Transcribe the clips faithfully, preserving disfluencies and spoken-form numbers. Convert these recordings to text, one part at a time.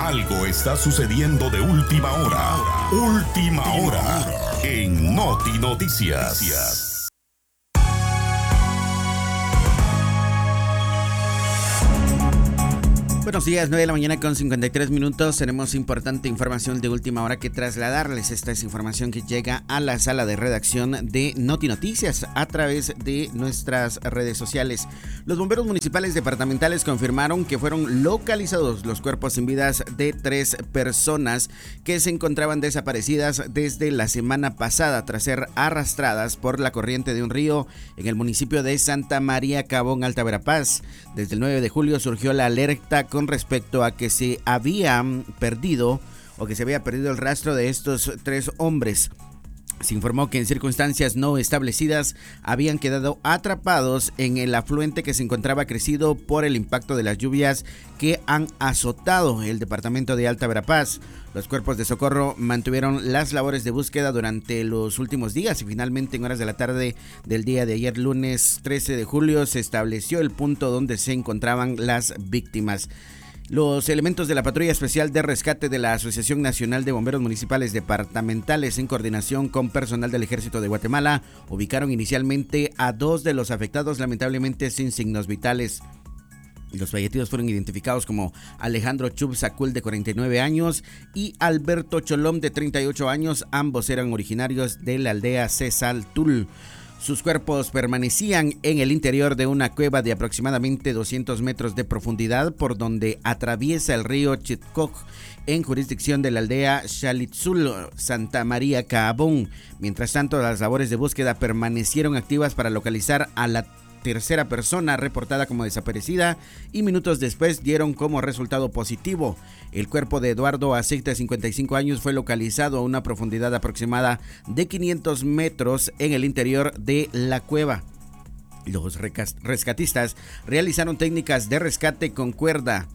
Algo está sucediendo de última hora. Última hora en Noti Noticias. Buenos días, nueve de la mañana con cincuenta y tres minutos. Tenemos importante información de última hora que trasladarles. Esta es información que llega a la sala de redacción de Noti Noticias a través de nuestras redes sociales. Los bomberos municipales departamentales confirmaron que fueron localizados los cuerpos sin vidas de tres personas que se encontraban desaparecidas desde la semana pasada tras ser arrastradas por la corriente de un río en el municipio de Santa María Cabón, Alta Verapaz. Desde el nueve de julio surgió la alerta con respecto a que se habían perdido o que se había perdido el rastro de estos tres hombres. Se informó que en circunstancias no establecidas habían quedado atrapados en el afluente que se encontraba crecido por el impacto de las lluvias que han azotado el departamento de Alta Verapaz. Los cuerpos de socorro mantuvieron las labores de búsqueda durante los últimos días y finalmente en horas de la tarde del día de ayer, lunes trece de julio, se estableció el punto donde se encontraban las víctimas. Los elementos de la Patrulla Especial de Rescate de la Asociación Nacional de Bomberos Municipales Departamentales, en coordinación con personal del Ejército de Guatemala, ubicaron inicialmente a dos de los afectados, lamentablemente sin signos vitales. Los fallecidos fueron identificados como Alejandro Chub Sacul, de cuarenta y nueve años, y Alberto Cholom, de treinta y ocho años. Ambos eran originarios de la aldea Cesaltul. Sus cuerpos permanecían en el interior de una cueva de aproximadamente doscientos metros de profundidad por donde atraviesa el río Chitcoc en jurisdicción de la aldea Xalitzul, Santa María Cabón. Mientras tanto, las labores de búsqueda permanecieron activas para localizar a la tercera persona reportada como desaparecida y minutos después dieron como resultado positivo. El cuerpo de Eduardo Aceite, de cincuenta y cinco años, fue localizado a una profundidad aproximada de quinientos metros en el interior de la cueva. Los rescatistas realizaron técnicas de rescate con cuerda.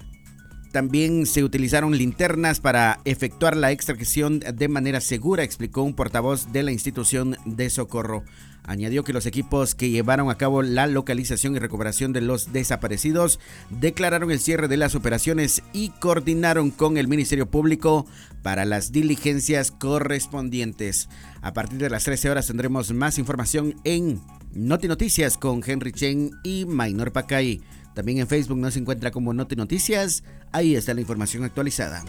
También se utilizaron linternas para efectuar la extracción de manera segura, explicó un portavoz de la institución de socorro. Añadió que los equipos que llevaron a cabo la localización y recuperación de los desaparecidos declararon el cierre de las operaciones y coordinaron con el Ministerio Público para las diligencias correspondientes. A partir de las trece horas tendremos más información en Noti Noticias con Henry Chen y Maynor Pacay. También en Facebook nos encuentra como Noti Noticias. Ahí está la información actualizada.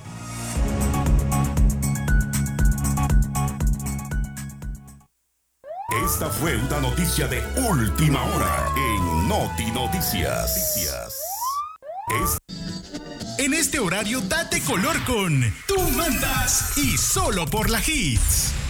Esta fue una noticia de última hora en Noti Noticias. Es... En este horario date color con Tú Mandas y solo por la Hits.